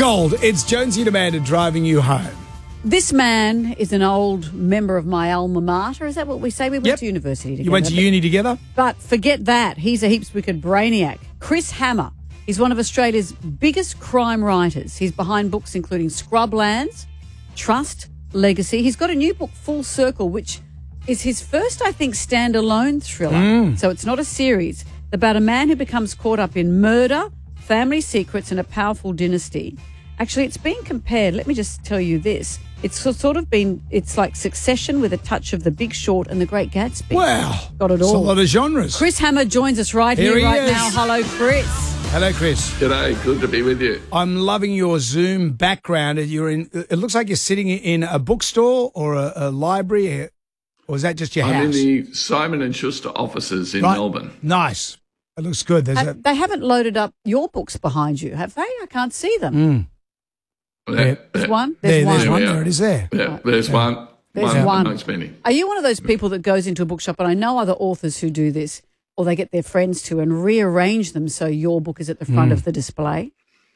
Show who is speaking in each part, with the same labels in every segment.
Speaker 1: Gold. It's Jonesy and Amanda driving you home.
Speaker 2: This man is an old member of my alma mater. Is that what we say? We went to university together.
Speaker 1: You went to uni together?
Speaker 2: But forget that. He's a heaps wicked brainiac. Chris Hammer. He's one of Australia's biggest crime writers. He's behind books including Scrublands, Trust, Legacy. He's got a new book, Full Circle, which is his first, I think, standalone thriller. So it's not a series. About a man who becomes caught up in murder, family secrets and a powerful dynasty. Actually, it's been compared. Let me just tell you this. It's sort of been, it's like Succession with a touch of The Big Short and The Great Gatsby.
Speaker 1: Wow.
Speaker 2: Got it all.
Speaker 1: It's a lot of genres.
Speaker 2: Chris Hammer joins us right
Speaker 1: Here he
Speaker 2: right
Speaker 1: is.
Speaker 2: now. Hello, Chris.
Speaker 1: Hello, Chris.
Speaker 3: G'day, good to be with you.
Speaker 1: I'm loving your Zoom background. You're in. It looks like you're sitting in a bookstore or a library, or is that just your house?
Speaker 3: I'm in the Simon & Schuster offices in Melbourne.
Speaker 1: Nice. It looks good.
Speaker 2: They haven't loaded up your books behind you, have they? I can't see them. There's one.
Speaker 1: There's
Speaker 2: one.
Speaker 1: one. There it is there.
Speaker 3: Yeah, there's one.
Speaker 2: There's one.
Speaker 3: Amongst many.
Speaker 2: Are you one of those people that goes into a bookshop, and I know other authors who do this, or they get their friends to and rearrange them so your book is at the front of the display?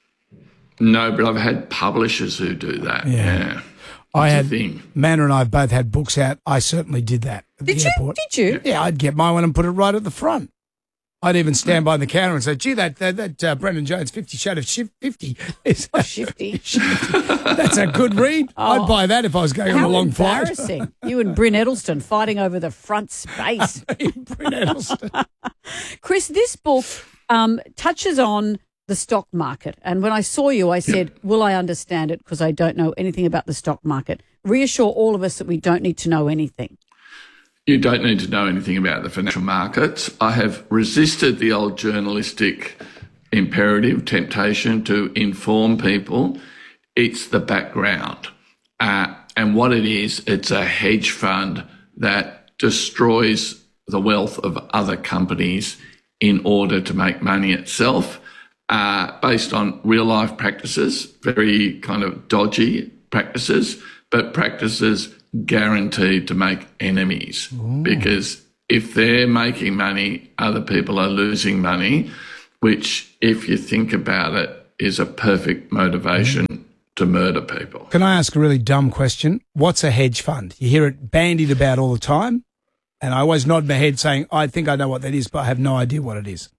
Speaker 3: No, but I've had publishers who do that. Yeah. It's a thing.
Speaker 1: Manna and I have both had books out. I certainly did that at the airport.
Speaker 2: Did you?
Speaker 1: Yeah, I'd get my one and put it right at the front. I'd even stand by the counter and say, gee, that Brendan Jones 50 Shades of 50 is
Speaker 2: Shifty.
Speaker 1: that's a good read. I'd buy that if I was going on a long flight.
Speaker 2: Embarrassing. You and Bryn Edelstein fighting over the front space.
Speaker 1: Bryn Edelstein.
Speaker 2: Chris, this book touches on the stock market. And when I saw you, I said, will I understand it? Because I don't know anything about the stock market. Reassure all of us that we don't need to know anything.
Speaker 3: You don't need to know anything about the financial markets. I have resisted the old journalistic imperative, temptation to inform people. It's the background. And what it is, it's a hedge fund that destroys the wealth of other companies in order to make money itself, based on real life practices, very kind of dodgy practices, but practices guaranteed to make enemies. Because if they're making money, other people are losing money, which, if you think about it, is a perfect motivation to murder people.
Speaker 1: Can I ask a really dumb question? What's a hedge fund? You hear it bandied about all the time, and I always nod my head saying, I think I know what that is, but I have no idea what it is.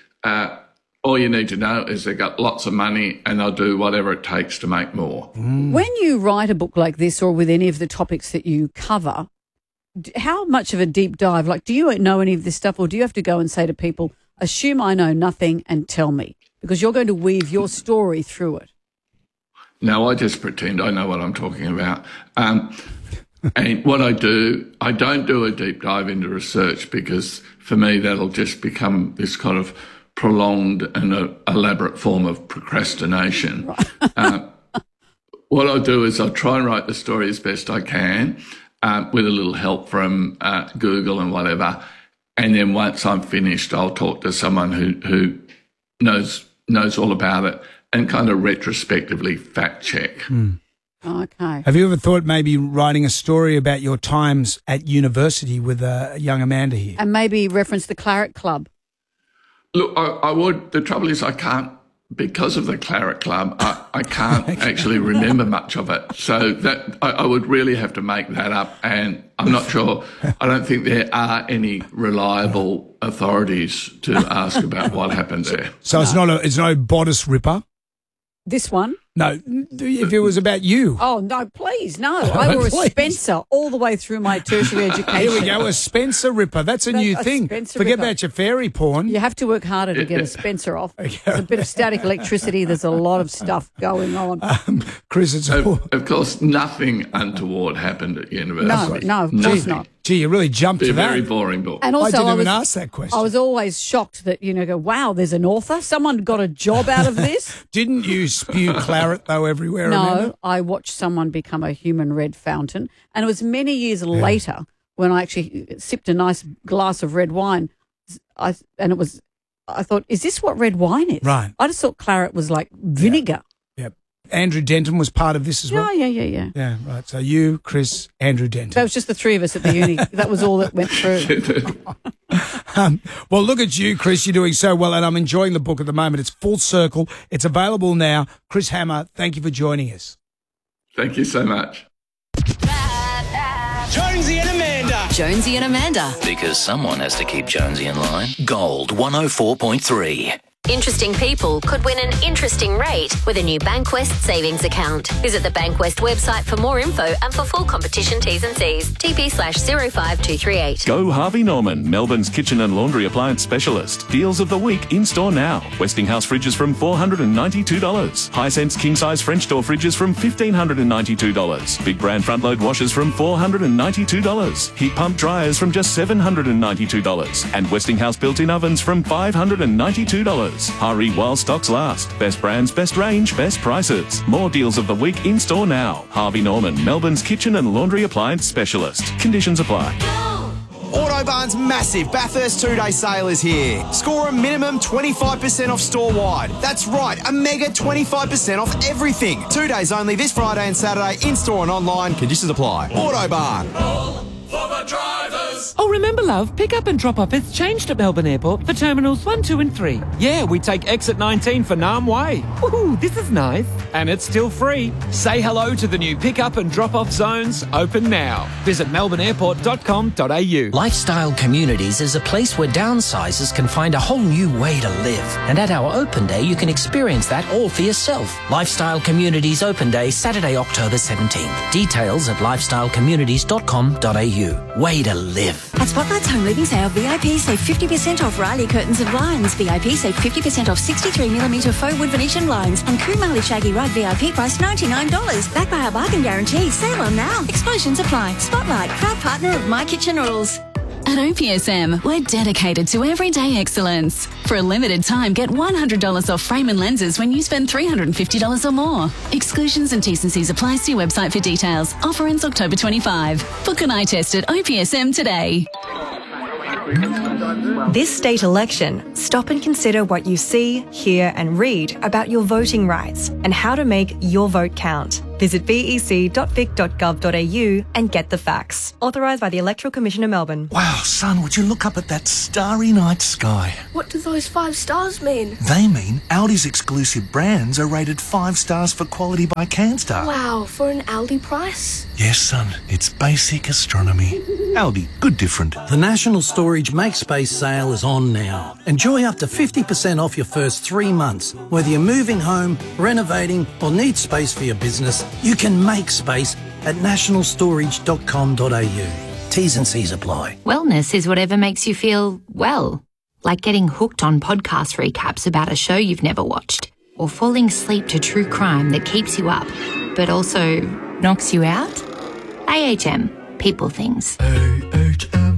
Speaker 3: All you need to know is they've got lots of money and they'll do whatever it takes to make more.
Speaker 2: When you write a book like this or with any of the topics that you cover, how much of a deep dive, like do you know any of this stuff, or do you have to go and say to people, assume I know nothing and tell me? Because you're going to weave your story through it.
Speaker 3: No, I just pretend I know what I'm talking about. And what I don't do a deep dive into research, because for me that'll just become this kind of prolonged and elaborate form of procrastination. What I'll do is I'll try and write the story as best I can, with a little help from Google and whatever. And then once I'm finished, I'll talk to someone who knows all about it and kind of retrospectively fact check.
Speaker 2: Okay.
Speaker 1: Have you ever thought maybe writing a story about your times at university with young Amanda here?
Speaker 2: And maybe reference the Claret Club.
Speaker 3: Look, I would. The trouble is I can't, because of the Claret Club, I can't actually remember much of it. So that I would really have to make that up. And I'm not sure, I don't think there are any reliable authorities to ask about what happened there.
Speaker 1: So it's no bodice ripper?
Speaker 2: This one?
Speaker 1: No, if it was about you.
Speaker 2: Oh, no, please, no. I wore a Spencer all the way through my tertiary education.
Speaker 1: Here we go, a Spencer ripper. That's a new thing.
Speaker 2: Spencer
Speaker 1: Forget
Speaker 2: ripper.
Speaker 1: about your fairy porn.
Speaker 2: You have to work harder to get a Spencer off. There's a bit of static electricity. There's a lot of stuff going on.
Speaker 1: Chris, it's
Speaker 3: Of course, nothing untoward happened at university.
Speaker 2: No, of course not.
Speaker 1: Gee, you really jumped
Speaker 3: It's
Speaker 1: to
Speaker 3: a
Speaker 1: that.
Speaker 3: very boring book.
Speaker 2: And also,
Speaker 1: I didn't even ask that question.
Speaker 2: I was always shocked that, go, wow, there's an author. Someone got a job out of this.
Speaker 1: Didn't you spew claret, though, everywhere, Amanda?
Speaker 2: No, I watched someone become a human red fountain. And it was many years later when I actually sipped a nice glass of red wine. I thought, is this what red wine is?
Speaker 1: Right.
Speaker 2: I just thought claret was like vinegar.
Speaker 1: Yep. Andrew Denton was part of this as well?
Speaker 2: Oh, yeah.
Speaker 1: Yeah, right. So you, Chris, Andrew Denton.
Speaker 2: That was just the three of us at the uni. That was all that went through.
Speaker 1: Well, look at you, Chris. You're doing so well, and I'm enjoying the book at the moment. It's Full Circle. It's available now. Chris Hammer, thank you for joining us.
Speaker 3: Thank you so much.
Speaker 4: Jonesy and Amanda.
Speaker 5: Jonesy and Amanda.
Speaker 6: Because someone has to keep Jonesy in line. Gold 104.3.
Speaker 7: Interesting people could win an interesting rate with a new Bankwest savings account. Visit the Bankwest website for more info and for full competition T's and C's. TP/05238.
Speaker 8: Go Harvey Norman, Melbourne's kitchen and laundry appliance specialist. Deals of the week in store now. Westinghouse fridges from $492. Hisense king-size French door fridges from $1,592. Big brand front-load washers from $492. Heat pump dryers from just $792. And Westinghouse built-in ovens from $592. Hurry while stocks last. Best brands, best range, best prices. More deals of the week in store now. Harvey Norman, Melbourne's kitchen and laundry appliance specialist. Conditions apply.
Speaker 4: Autobarn's massive Bathurst 2-day sale is here. Score a minimum 25% off store-wide. That's right, a mega 25% off everything. 2 days only this Friday and Saturday, in-store and online. Conditions apply. Autobarn.
Speaker 9: For the drivers. Oh, remember, love, pick up and drop off has changed at Melbourne Airport for Terminals 1, 2 and 3. Yeah, we take exit 19 for Nam Way. Ooh, this is nice. And it's still free. Say hello to the new pick up and drop off zones, open now. Visit melbourneairport.com.au.
Speaker 6: Lifestyle Communities is a place where downsizers can find a whole new way to live. And at our open day, you can experience that all for yourself. Lifestyle Communities Open Day, Saturday, October 17th. Details at lifestylecommunities.com.au. Way to live.
Speaker 10: At Spotlight's Home Living Sale, VIP save 50% off Riley curtains and blinds. VIP save 50% off 63mm faux wood Venetian blinds. And Kumali Shaggy Rug VIP price $99. Backed by our bargain guarantee. Sale on now. Exclusions apply. Spotlight, proud partner of My Kitchen Rules.
Speaker 11: At OPSM, we're dedicated to everyday excellence. For a limited time, get $100 off frame and lenses when you spend $350 or more. Exclusions and T's and C's apply. See website for details. Offer ends October 25. Book an eye test at OPSM today.
Speaker 12: This state election, stop and consider what you see, hear and read about your voting rights and how to make your vote count. Visit bec.vic.gov.au and get the facts. Authorised by the Electoral Commission of Melbourne.
Speaker 13: Wow, son, would you look up at that starry night sky?
Speaker 14: What do those 5 stars mean?
Speaker 13: They mean Aldi's exclusive brands are rated 5 stars for quality by CanStar.
Speaker 14: Wow, for an Aldi price?
Speaker 13: Yes, son, it's basic astronomy. Aldi, good different.
Speaker 15: The National Storage MakeSpace sale is on now. Enjoy up to 50% off your first 3 months. Whether you're moving home, renovating or need space for your business, you can make space at nationalstorage.com.au. T's and C's apply.
Speaker 16: Wellness is whatever makes you feel well. Like getting hooked on podcast recaps about a show you've never watched. Or falling asleep to true crime that keeps you up, but also knocks you out. AHM. People things.
Speaker 17: AHM.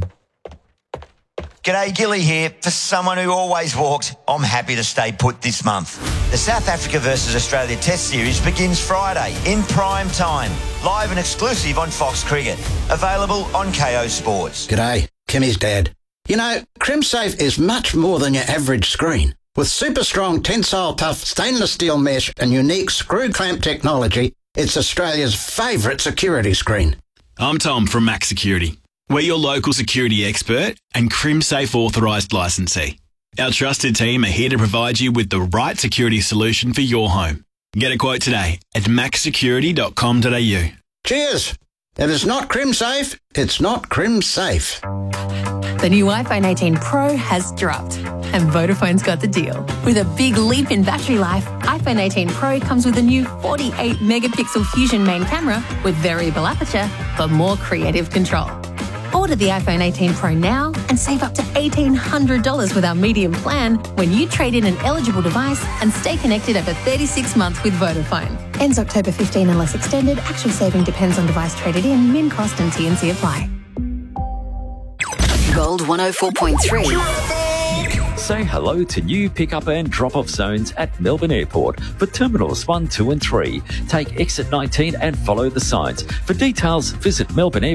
Speaker 17: G'day, Gilly here. For someone who always walked, I'm happy to stay put this month. The South Africa versus Australia Test Series begins Friday in prime time. Live and exclusive on Fox Cricket. Available on KO Sports.
Speaker 18: G'day, Kimmy's dad. You know, CrimSafe is much more than your average screen. With super strong, tensile tough stainless steel mesh and unique screw clamp technology, it's Australia's favourite security screen.
Speaker 19: I'm Tom from Max Security. We're your local security expert and CrimSafe authorised licensee. Our trusted team are here to provide you with the right security solution for your home. Get a quote today at maxsecurity.com.au.
Speaker 18: Cheers! If it's not CrimSafe, it's not CrimSafe.
Speaker 20: The new iPhone 18 Pro has dropped, and Vodafone's got the deal. With a big leap in battery life, iPhone 18 Pro comes with a new 48-megapixel Fusion main camera with variable aperture for more creative control. Order the iPhone 18 Pro now and save up to $1,800 with our medium plan when you trade in an eligible device and stay connected over 36 months with Vodafone. Ends October 15 unless extended. Actual saving depends on device traded in. Min cost and T&C apply.
Speaker 5: Gold 104.3. say hello to new pick-up and drop-off zones at Melbourne Airport for Terminals 1, 2 and 3. Take exit 19 and follow the signs. For details, visit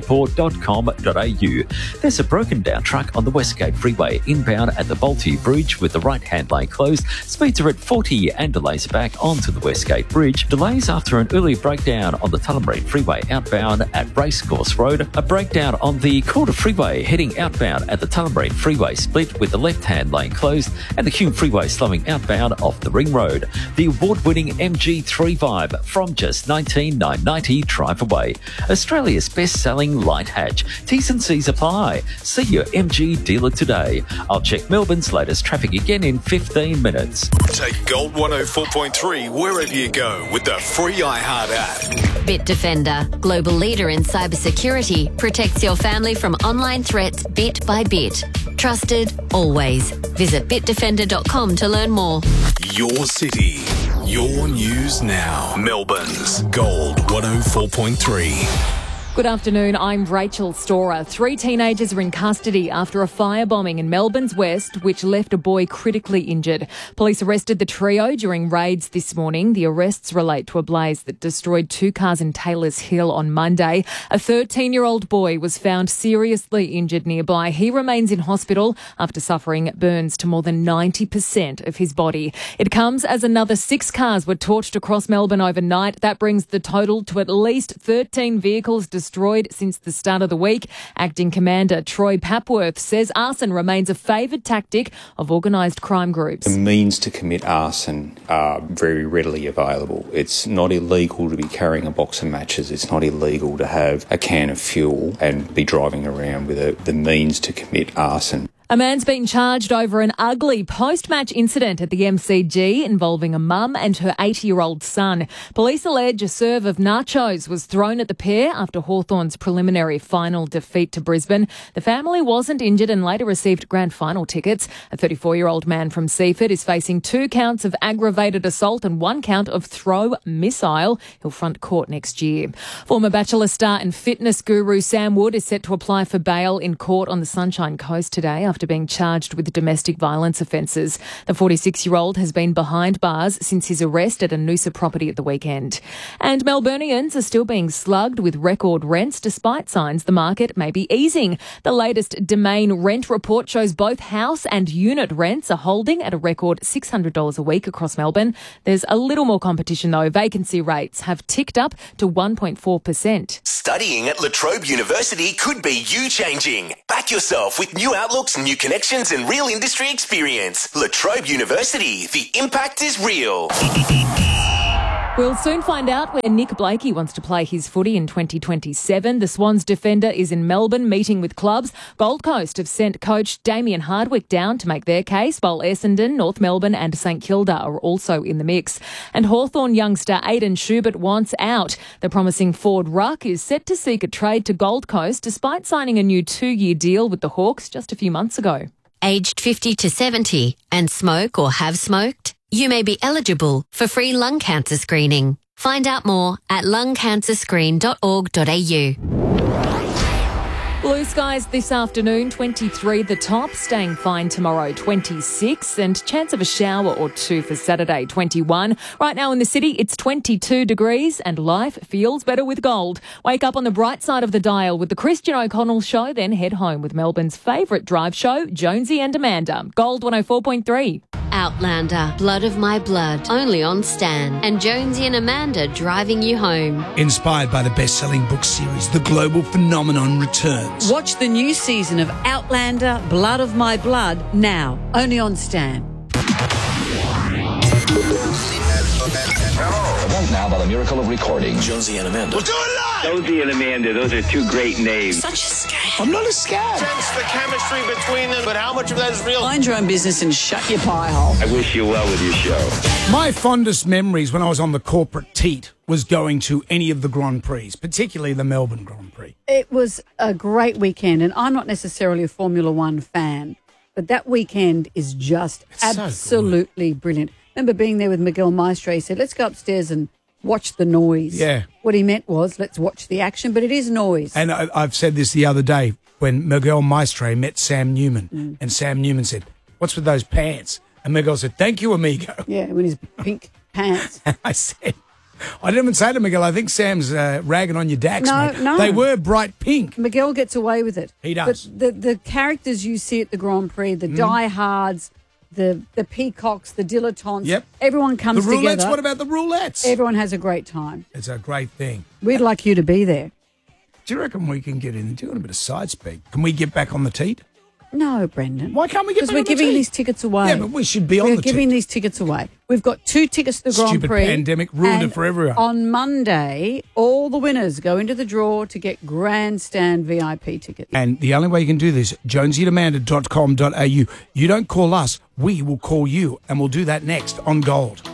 Speaker 5: melbourneairport.com.au. There's a broken down truck on the Westgate Freeway inbound at the Balti Bridge with the right-hand lane closed. Speeds are at 40 and delays back onto the Westgate Bridge. Delays after an early breakdown on the Tullamarine Freeway outbound at Racecourse Road. A breakdown on the Calder Freeway heading outbound at the Tullamarine Freeway split with the left-hand lane closed, and the Hume Freeway slowing outbound off the Ring Road. The award-winning MG3 Vibe from just $19,990 drive away. Australia's best-selling light hatch. T's and C's apply. See your MG dealer today. I'll check Melbourne's latest traffic again in 15 minutes.
Speaker 21: Take Gold 104.3 wherever you go with the free iHeart app.
Speaker 7: Bitdefender, global leader in cybersecurity, protects your family from online threats bit by bit. Trusted, always. Visit bitdefender.com to learn more.
Speaker 21: Your city, your news now. Melbourne's Gold 104.3.
Speaker 22: Good afternoon, I'm Rachel Storer. 3 teenagers are in custody after a firebombing in Melbourne's West, which left a boy critically injured. Police arrested the trio during raids this morning. The arrests relate to a blaze that destroyed 2 cars in Taylor's Hill on Monday. A 13-year-old boy was found seriously injured nearby. He remains in hospital after suffering burns to more than 90% of his body. It comes as another 6 cars were torched across Melbourne overnight. That brings the total to at least 13 vehicles destroyed since the start of the week. Acting Commander Troy Papworth says arson remains a favoured tactic of organised crime groups.
Speaker 23: The means to commit arson are very readily available. It's not illegal to be carrying a box of matches. It's not illegal to have a can of fuel and be driving around with the means to commit arson.
Speaker 22: A man's been charged over an ugly post-match incident at the MCG involving a mum and her 80-year-old son. Police allege a serve of nachos was thrown at the pair after Hawthorn's preliminary final defeat to Brisbane. The family wasn't injured and later received grand final tickets. A 34-year-old man from Seaford is facing 2 counts of aggravated assault and 1 count of throw missile. He'll front court next year. Former Bachelor star and fitness guru Sam Wood is set to apply for bail in court on the Sunshine Coast today after being charged with domestic violence offences. The 46-year-old has been behind bars since his arrest at a Noosa property at the weekend. And Melburnians are still being slugged with record rents despite signs the market may be easing. The latest Domain rent report shows both house and unit rents are holding at a record $600 a week across Melbourne. There's a little more competition though. Vacancy rates have ticked up to 1.4%.
Speaker 24: Studying at La Trobe University could be you changing. Back yourself with new outlooks, new connections and real industry experience. La Trobe University, the impact is real.
Speaker 22: We'll soon find out where Nick Blakey wants to play his footy in 2027. The Swans defender is in Melbourne meeting with clubs. Gold Coast have sent coach Damien Hardwick down to make their case, while Essendon, North Melbourne and St Kilda are also in the mix. And Hawthorn youngster Aidan Schubert wants out. The promising Ford ruck is set to seek a trade to Gold Coast despite signing a new 2-year deal with the Hawks just a few months ago.
Speaker 7: Aged 50 to 70 and smoke or have smoked? You may be eligible for free lung cancer screening. Find out more at lungcancerscreen.org.au.
Speaker 22: Blue skies this afternoon, 23 the top, staying fine tomorrow, 26, and chance of a shower or 2 for Saturday, 21. Right now in the city, it's 22 degrees and life feels better with gold. Wake up on the bright side of the dial with the Christian O'Connell Show, then head home with Melbourne's favourite drive show, Jonesy and Amanda. Gold 104.3.
Speaker 7: Outlander, Blood of My Blood, only on Stan. And Jonesy and Amanda driving you home.
Speaker 1: Inspired by the best-selling book series, The Global Phenomenon returns.
Speaker 2: Watch the new season of Outlander, Blood of My Blood, now, only on Stan.
Speaker 25: Event now by the miracle of recording. Jonesy and Amanda.
Speaker 26: We'll do it live! Jonesy and Amanda, those are 2 great names.
Speaker 25: Such a scam.
Speaker 26: I'm not a scam. Sense the chemistry between them, but how much of that is real?
Speaker 2: Mind your own business and shut your pie hole.
Speaker 26: I wish you well with your show.
Speaker 1: My fondest memories when I was on the corporate teat was going to any of the Grand Prix, particularly the Melbourne Grand Prix.
Speaker 2: It was a great weekend, and I'm not necessarily a Formula One fan, but that weekend is just absolutely brilliant. Remember being there with Miguel Maestre. He said, let's go upstairs and watch the noise.
Speaker 1: Yeah.
Speaker 2: What he meant was, let's watch the action, but it is noise.
Speaker 1: And I've said this the other day when Miguel Maestre met Sam Newman, and Sam Newman said, what's with those pants? And Miguel said, thank you, amigo.
Speaker 2: Yeah, with his pink pants.
Speaker 1: And I said, I didn't even say to Miguel, I think Sam's ragging on your Dax,
Speaker 2: No,
Speaker 1: mate.
Speaker 2: no.
Speaker 1: They were bright pink.
Speaker 2: Miguel gets away with it.
Speaker 1: He does.
Speaker 2: But the characters you see at the Grand Prix, the diehards, the peacocks, the dilettantes,
Speaker 1: Yep.
Speaker 2: everyone comes
Speaker 1: The roulettes,
Speaker 2: together.
Speaker 1: what about the roulettes?
Speaker 2: Everyone has a great time.
Speaker 1: It's a great thing.
Speaker 2: We'd like you to be there.
Speaker 1: Do you reckon we can get in? Do you want a bit of side speak? Can we get back on the teat?
Speaker 2: No, Brendan.
Speaker 1: Why can't we get
Speaker 2: Because
Speaker 1: back
Speaker 2: we're
Speaker 1: on the
Speaker 2: giving
Speaker 1: teat?
Speaker 2: these tickets away.
Speaker 1: Yeah, but we should be on
Speaker 2: We're
Speaker 1: the
Speaker 2: giving
Speaker 1: teat.
Speaker 2: these tickets away. We've got 2 tickets to the Grand
Speaker 1: Stupid
Speaker 2: Prix.
Speaker 1: pandemic ruined
Speaker 2: and
Speaker 1: it for everyone.
Speaker 2: On Monday, all the winners go into the draw to get grandstand VIP tickets.
Speaker 1: And the only way you can do this, jonesyandamanda.com.au. You don't call us, we will call you, and we'll do that next on Gold.